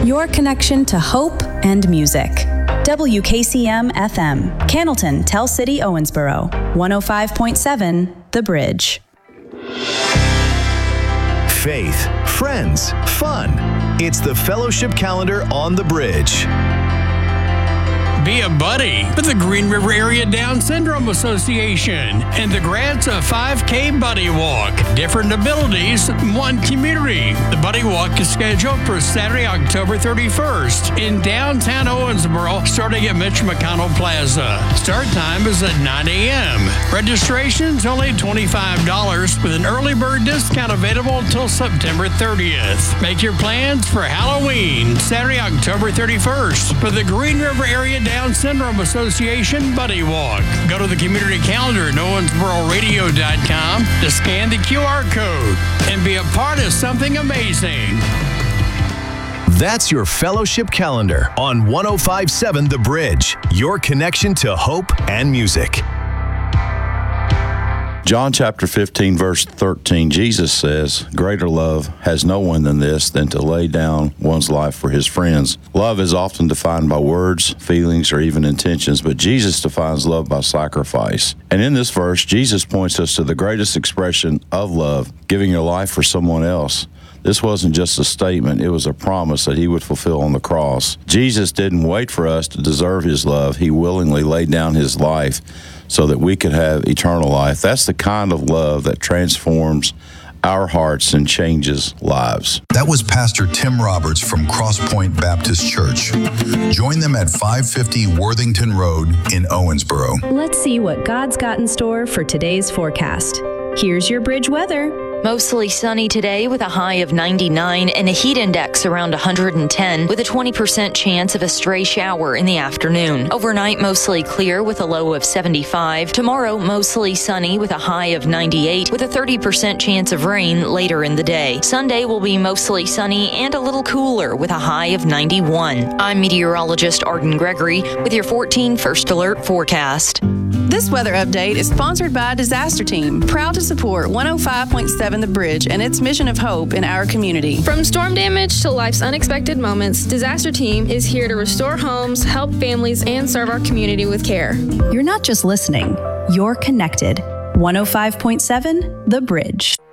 Your connection to hope and music. WKCM FM, Cannleton, Tell City, Owensboro, 105.7, The Bridge. Faith, friends, fun. It's the Fellowship Calendar on The Bridge. Be a buddy with the Green River Area Down Syndrome Association and the grants of 5K Buddy Walk. Different abilities, one community. The Buddy Walk is scheduled for Saturday, October 31st in downtown Owensboro, starting at Mitch McConnell Plaza. Start time is at 9 a.m. Registration's only $25 with an early bird discount available until September 30th. Make your plans for Halloween, Saturday, October 31st for the Green River Area Down Syndrome Association Buddy Walk. Go to the community calendar at owensbororadio.com to scan the QR code and be a part of something amazing. That's your Fellowship Calendar on 105.7 The Bridge, your connection to hope and music. John chapter 15, verse 13, Jesus says, "Greater love has no one than this, than to lay down one's life for his friends." Love is often defined by words, feelings, or even intentions, but Jesus defines love by sacrifice. And in this verse, Jesus points us to the greatest expression of love, giving your life for someone else. This wasn't just a statement, it was a promise that he would fulfill on the cross. Jesus didn't wait for us to deserve his love. He willingly laid down his life so that we could have eternal life. That's the kind of love that transforms our hearts and changes lives. That was Pastor Tim Roberts from Crosspoint Baptist Church. Join them at 550 Worthington Road in Owensboro. Let's see what God's got in store for today's forecast. Here's your Bridge weather. Mostly sunny today with a high of 99 and a heat index around 110 with a 20% chance of a stray shower in the afternoon. Overnight, mostly clear with a low of 75. Tomorrow, mostly sunny with a high of 98 with a 30% chance of rain later in the day. Sunday will be mostly sunny and a little cooler with a high of 91. I'm meteorologist Arden Gregory with your 14 First Alert forecast. This weather update is sponsored by Disaster Team, proud to support 105.7 The Bridge and its mission of hope in our community. From storm damage to life's unexpected moments, Disaster Team is here to restore homes, help families, and serve our community with care. You're not just listening, you're connected. 105.7 The Bridge.